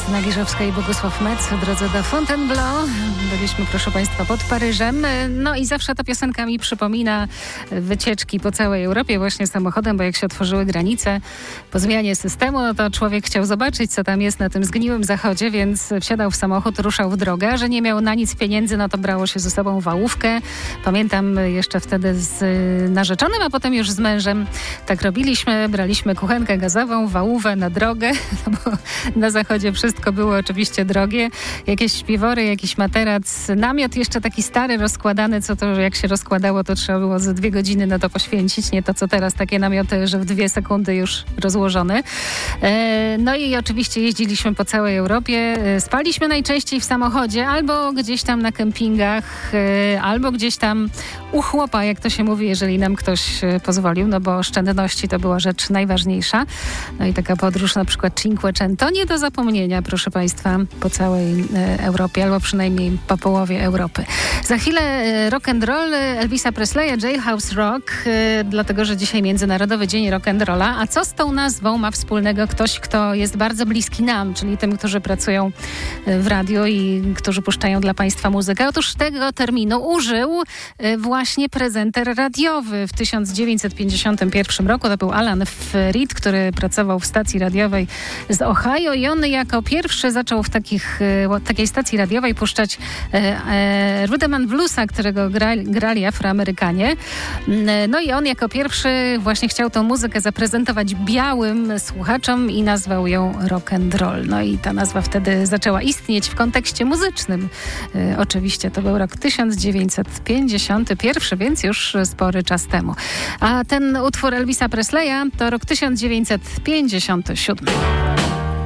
Krystyna Giżowska i Bogusław Mec w drodze do Fontainebleau. Byliśmy, proszę Państwa, pod Paryżem. No i zawsze ta piosenka mi przypomina wycieczki po całej Europie właśnie samochodem, bo jak się otworzyły granice po zmianie systemu, no to człowiek chciał zobaczyć, co tam jest na tym zgniłym zachodzie, więc wsiadał w samochód, ruszał w drogę, a że nie miał na nic pieniędzy, no to brało się ze sobą wałówkę. Pamiętam jeszcze wtedy z narzeczonym, a potem już z mężem tak robiliśmy. Braliśmy kuchenkę gazową, wałówę na drogę, no bo na zachodzie wszystko było oczywiście drogie. Jakieś śpiwory, jakiś materac, namiot jeszcze taki stary, rozkładany, co to, że jak się rozkładało, to trzeba było ze 2 godziny na to poświęcić. Nie to, co teraz, takie namioty, że w 2 sekundy już rozłożone. No i oczywiście jeździliśmy po całej Europie. Spaliśmy najczęściej w samochodzie, albo gdzieś tam na kempingach, albo gdzieś tam u chłopa, jak to się mówi, jeżeli nam ktoś pozwolił, no bo oszczędności to była rzecz najważniejsza. No i taka podróż na przykład Cinquecento nie do zapomnienia, proszę Państwa, po całej Europie, albo przynajmniej po połowie Europy. Za chwilę rock and roll Elvisa Presleya, Jailhouse Rock, dlatego, że dzisiaj Międzynarodowy Dzień Rock and Rolla. A co z tą nazwą ma wspólnego ktoś, kto jest bardzo bliski nam, czyli tym, którzy pracują w radiu i którzy puszczają dla Państwa muzykę? Otóż tego terminu użył właśnie prezenter radiowy w 1951 roku. To był Alan Freed, który pracował w stacji radiowej z Ohio i on jako pierwszy zaczął w takiej stacji radiowej puszczać Rhythm and Bluesa, którego grali Afroamerykanie. No i on jako pierwszy właśnie chciał tą muzykę zaprezentować białym słuchaczom i nazwał ją rock and roll. No i ta nazwa wtedy zaczęła istnieć w kontekście muzycznym. Oczywiście to był rok 1951, więc już spory czas temu. A ten utwór Elvisa Presleya to rok 1957.